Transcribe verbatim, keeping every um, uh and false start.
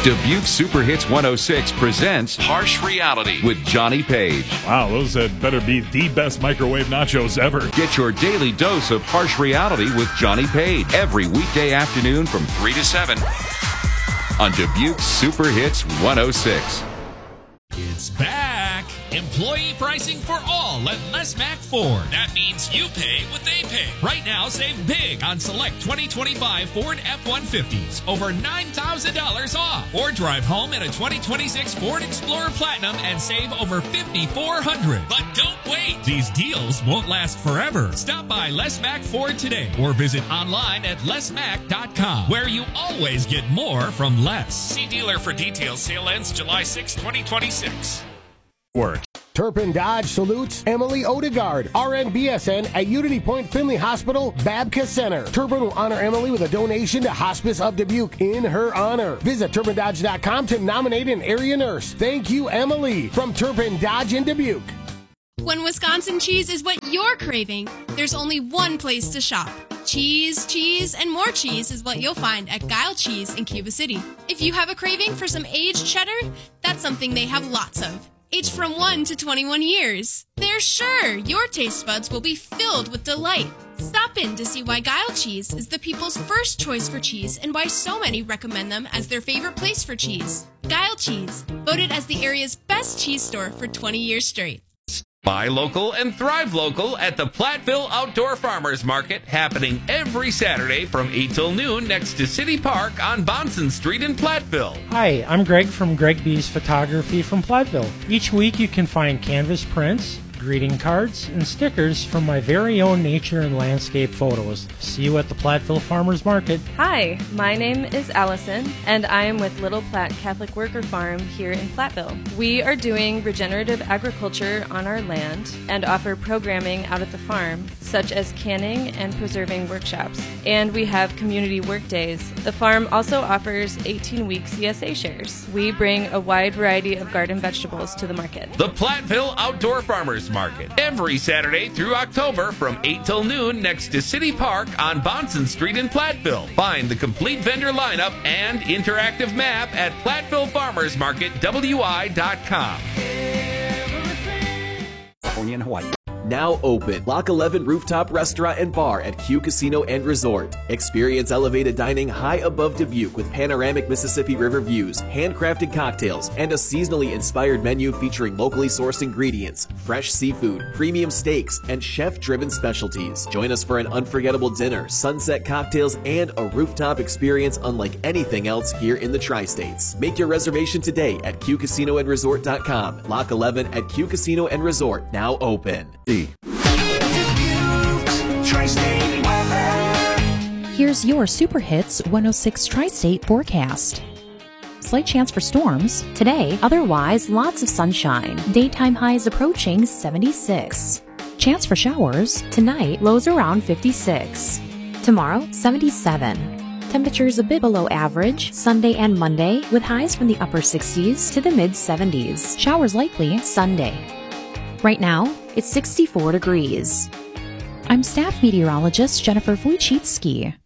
Dubuque Super Hits one oh six presents Harsh Reality with Johnny Page. Wow, those had better be the best microwave nachos ever. Get your daily dose of Harsh Reality with Johnny Page every weekday afternoon from three to seven on Dubuque Super Hits one oh six. It's back! Employee pricing for all at Les Mack Ford. That means you pay what they pay. Right now, save big on select twenty twenty-five Ford F one fifties. Over nine thousand dollars off. Or drive home in a twenty twenty-six Ford Explorer Platinum and save over five thousand four hundred dollars. But don't wait. These deals won't last forever. Stop by Les Mack Ford today or visit online at les mack dot com, where you always get more from Les. See dealer for details. Sale ends July sixth, twenty twenty-six. Work. Turpin Dodge salutes Emily Odegaard, R N B S N at Unity Point Finley Hospital, Babka Center. Turpin will honor Emily with a donation to Hospice of Dubuque in her honor. Visit turpin dodge dot com to nominate an area nurse. Thank you, Emily, from Turpin Dodge in Dubuque. When Wisconsin cheese is what you're craving, there's only one place to shop. Cheese, cheese, and more cheese is what you'll find at Guile Cheese in Cuba City. If you have a craving for some aged cheddar, that's something they have lots of. Aged from one to twenty-one years. They're sure your taste buds will be filled with delight. Stop in to see why Guile Cheese is the people's first choice for cheese and why so many recommend them as their favorite place for cheese. Guile Cheese, voted as the area's best cheese store for twenty years straight. Buy local and thrive local at the Platteville Outdoor Farmers Market, happening every Saturday from eight till noon next to City Park on Bonson Street in Platteville. Hi, I'm Greg from Greg B's Photography from Platteville. Each week you can find canvas prints, greeting cards, and stickers from my very own nature and landscape photos. See you at the Platteville Farmers Market. Hi, my name is Allison, and I am with Little Platte Catholic Worker Farm here in Platteville. We are doing regenerative agriculture on our land and offer programming out at the farm, such as canning and preserving workshops. And we have community work days. The farm also offers eighteen-week C S A shares. We bring a wide variety of garden vegetables to the market. The Platteville Outdoor Farmers Market, every Saturday through October from eight till noon next to City Park on Bonson Street in Platteville. Find the complete vendor lineup and interactive map at platteville farmers market w i dot com. California and Hawaii. Now open. Lock eleven Rooftop Restaurant and Bar at Q Casino and Resort. Experience elevated dining high above Dubuque with panoramic Mississippi River views, handcrafted cocktails, and a seasonally inspired menu featuring locally sourced ingredients, fresh seafood, premium steaks, and chef-driven specialties. Join us for an unforgettable dinner, sunset cocktails, and a rooftop experience unlike anything else here in the Tri-States. Make your reservation today at q casino and resort dot com. Lock eleven at Q Casino and Resort. Now open. Here's your Super Hits one oh six Tri-State forecast. Slight chance for storms today, otherwise lots of sunshine. Daytime highs approaching seventy-six. Chance for showers tonight, lows around fifty-six. Tomorrow, seventy-seven. Temperatures a bit below average Sunday and Monday, with highs from the upper sixties to the mid seventies. Showers likely Sunday. Right now, it's sixty-four degrees. I'm staff meteorologist Jennifer Wojcicki.